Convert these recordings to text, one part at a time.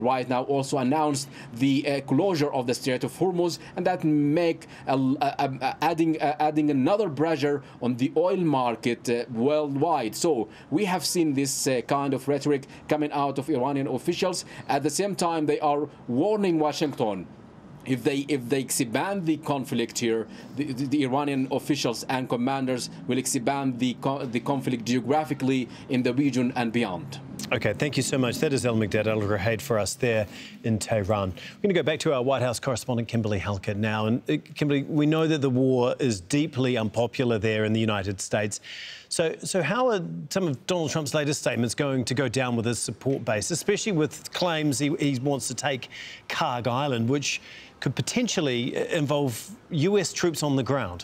right now also announced the closure of the Strait of Hormuz, and that make adding another pressure on the oil market worldwide. So we have seen this kind of rhetoric coming out of Iranian officials. At the same time, they are warning Washington. If they expand the conflict here, the Iranian officials and commanders will expand the conflict geographically in the region and beyond. OK, thank you so much. That is El-Mikdad El-Ruhaid for us there in Tehran. We're going to go back to our White House correspondent, Kimberly Halkett, now. And Kimberly, we know that the war is deeply unpopular there in the United States. So how are some of Donald Trump's latest statements going to go down with his support base, especially with claims he wants to take Karg Island, which could potentially involve US troops on the ground?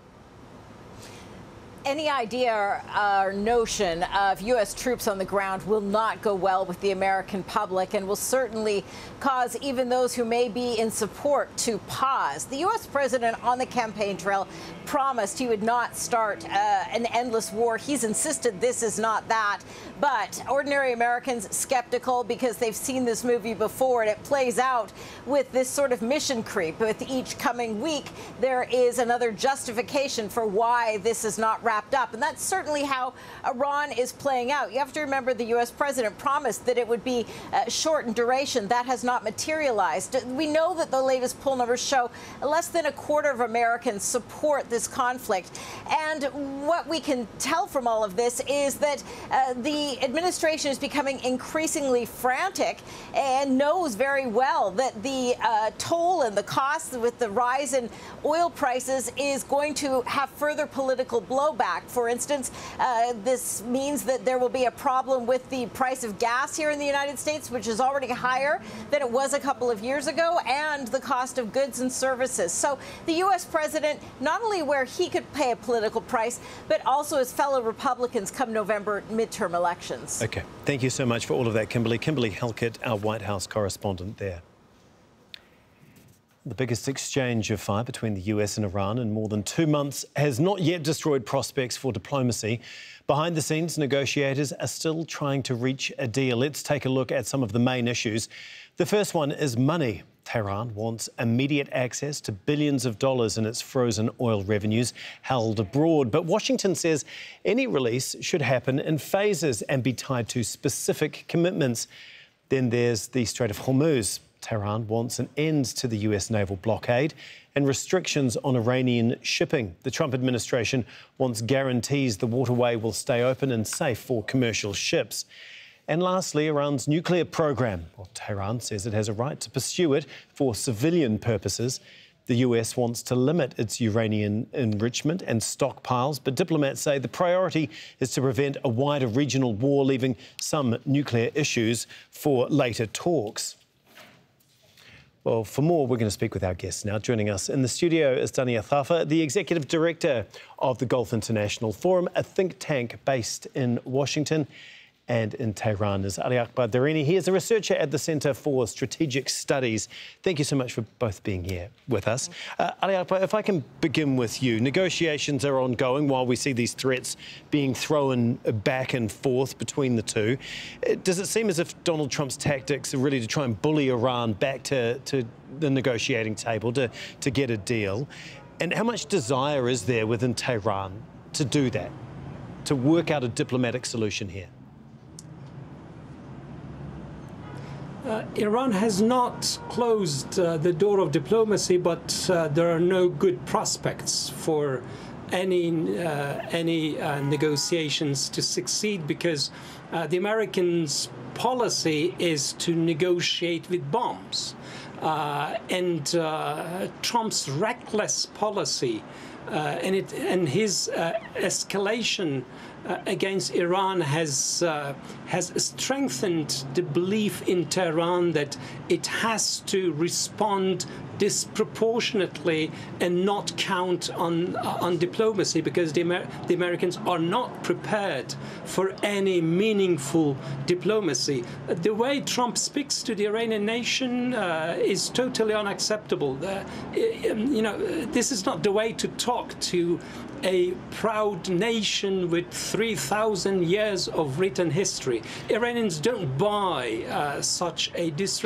Any idea or notion of U.S. troops on the ground will not go well with the American public and will certainly cause even those who may be in support to pause. The U.S. president on the campaign trail promised he would not start an endless war. He's insisted this is not that. But ordinary Americans skeptical because they've seen this movie before, and it plays out with this sort of mission creep. With each coming week, there is another justification for why this is not wrapped up. And that's certainly how Iran is playing out. You have to remember the U.S. president promised that it would be short in duration. That has not materialized. We know that the latest poll numbers show less than a quarter of Americans support this conflict. And what we can tell from all of this is that the administration is becoming increasingly frantic and knows very well that the toll and the costs with the rise in oil prices is going to have further political blowback. For instance, this means that there will be a problem with the price of gas here in the United States, which is already higher than it was a couple of years ago, and the cost of goods and services. So the U.S. president, not only where he could pay a political price, but also his fellow Republicans come November midterm elections. OK. Thank you so much for all of that, Kimberly. Kimberly Halkett, our White House correspondent there. The biggest exchange of fire between the US and Iran in more than 2 months has not yet destroyed prospects for diplomacy. Behind the scenes, negotiators are still trying to reach a deal. Let's take a look at some of the main issues. The first one is money. Tehran wants immediate access to billions of dollars in its frozen oil revenues held abroad. But Washington says any release should happen in phases and be tied to specific commitments. Then there's the Strait of Hormuz. Tehran wants an end to the US naval blockade and restrictions on Iranian shipping. The Trump administration wants guarantees the waterway will stay open and safe for commercial ships. And lastly, Iran's nuclear program. Well, Tehran says it has a right to pursue it for civilian purposes. The US wants to limit its uranium enrichment and stockpiles, but diplomats say the priority is to prevent a wider regional war, leaving some nuclear issues for later talks. Well, for more, we're going to speak with our guests now. Joining us in the studio is Dania Thafa, the Executive Director of the Gulf International Forum, a think tank based in Washington. And in Tehran is Ali Akbar Darini. He is a researcher at the Centre for Strategic Studies. Thank you so much for both being here with us. Ali Akbar, if I can begin with you. Negotiations are ongoing while we see these threats being thrown back and forth between the two. Does it seem as if Donald Trump's tactics are really to try and bully Iran back to the negotiating table to get a deal? And how much desire is there within Tehran to do that, to work out a diplomatic solution here? Iran has not closed the door of diplomacy, but there are no good prospects for any negotiations to succeed because the Americans' policy is to negotiate with bombs. And Trump's reckless policy and his escalation against Iran has strengthened the belief in Tehran that it has to respond disproportionately and not count on diplomacy because the Americans are not prepared for any meaningful diplomacy. The way Trump speaks to the Iranian nation is totally unacceptable. You know, this is not the way to talk to a proud nation with 3,000 years of written history. Iranians don't buy such a disrespect.